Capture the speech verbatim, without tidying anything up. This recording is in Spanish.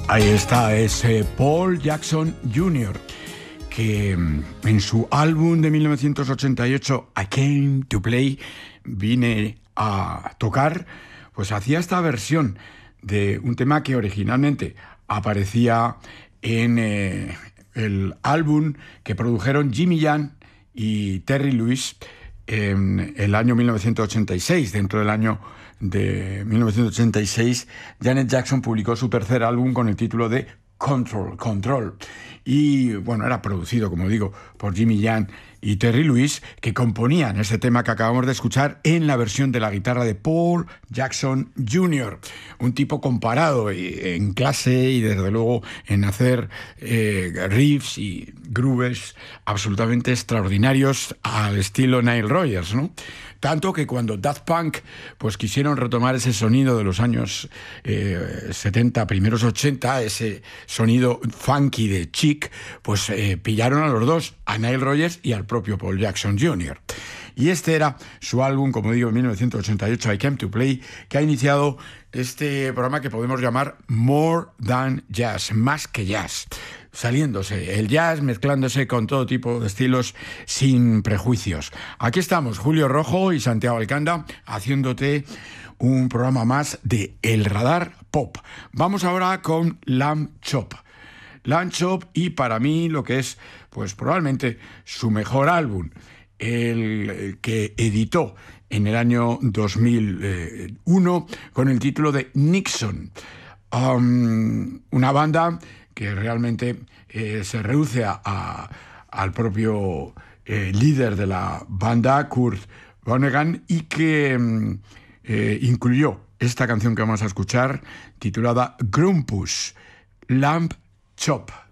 Ahí está ese Paul Jackson junior, que en su álbum de mil novecientos ochenta y ocho, I Came to Play, vine a tocar, pues hacía esta versión de un tema que originalmente aparecía en eh, el álbum que produjeron Jimmy Jam y Terry Lewis en el año mil novecientos ochenta y seis. Dentro del año de mil novecientos ochenta y seis, Janet Jackson publicó su tercer álbum con el título de Control, Control. Y bueno, era producido, como digo, por Jimmy Jam y Terry Lewis, que componían ese tema que acabamos de escuchar en la versión de la guitarra de Paul Jackson junior Un tipo comparado en clase y desde luego en hacer eh, riffs y grooves absolutamente extraordinarios al estilo Nile Rodgers, ¿no? Tanto que cuando Daft Punk pues, quisieron retomar ese sonido de los años eh, setenta, primeros ochenta, ese sonido funky de Chic, pues eh, pillaron a los dos, a Nile Rodgers y al propio Paul Jackson junior Y este era su álbum, como digo, en mil novecientos ochenta y ocho, I Came to Play, que ha iniciado este programa que podemos llamar More Than Jazz, más que jazz. Saliéndose el jazz, mezclándose con todo tipo de estilos sin prejuicios. Aquí estamos, Julio Rojo y Santiago Alcanda, haciéndote un programa más de El Radar Pop. Vamos ahora con Lamb Chop. Lamb Chop y para mí lo que es, pues probablemente su mejor álbum, el que editó en el año dos mil uno con el título de Nixon. Um, una banda que realmente eh, se reduce a, a, al propio eh, líder de la banda, Kurt Vonnegut, y que eh, incluyó esta canción que vamos a escuchar, titulada Grumpus, Lamb Chop.